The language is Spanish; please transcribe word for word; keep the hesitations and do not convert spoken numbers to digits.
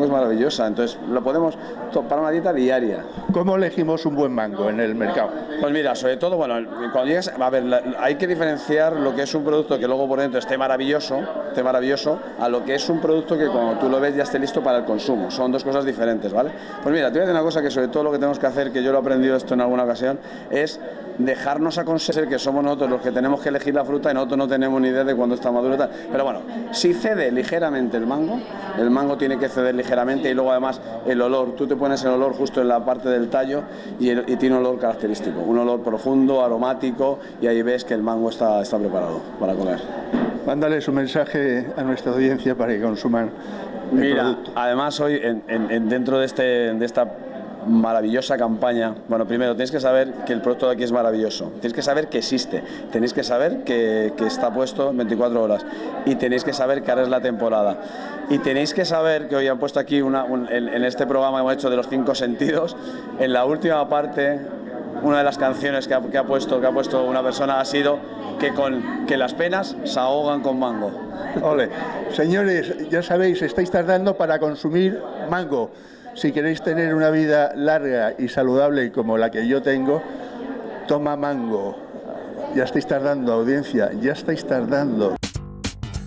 mango es maravillosa, entonces lo podemos para una dieta diaria. ¿Cómo elegimos un buen mango en el mercado? Pues mira, sobre todo, bueno, cuando llegas, a ver, la, hay que diferenciar lo que es un producto que luego por dentro esté maravilloso, esté maravilloso, a lo que es un producto que cuando tú lo ves ya esté listo para el consumo. Son dos cosas diferentes, ¿vale? Pues mira, te voy a decir una cosa que sobre todo lo que tenemos que hacer, que yo lo he aprendido esto en alguna ocasión, es dejarnos aconsejar que somos nosotros los que tenemos que elegir la fruta y nosotros no tenemos ni idea de cuándo está maduro y tal. Pero bueno, si cede ligeramente el mango, el mango tiene que ceder ligeramente y luego además el olor, tú te pones el olor justo en la parte del tallo y, el, y tiene un olor característico, un olor profundo, aromático, y ahí ves que el mango está, está preparado para comer. Mándales un mensaje a nuestra audiencia para que consuman el Mira, producto. Además hoy en, en, en dentro de, este, de esta maravillosa campaña, bueno, primero tenéis que saber que el producto de aquí es maravilloso, tenéis que saber que existe, tenéis que saber que, que está puesto veinticuatro horas y tenéis que saber que ahora es la temporada y tenéis que saber que hoy han puesto aquí una, un, en, en este programa que hemos hecho de los cinco sentidos, en la última parte una de las canciones que ha, que ha puesto que ha puesto una persona ha sido que con que las penas se ahogan con mango. Ole. Señores, ya sabéis, estáis tardando para consumir mango. Si queréis tener una vida larga y saludable como la que yo tengo, toma mango. Ya estáis tardando, audiencia, ya estáis tardando.